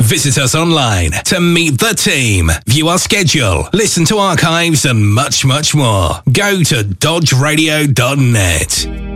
Visit us online to meet the team, view our schedule, listen to archives and much, much more. Go to dodgeradio.net.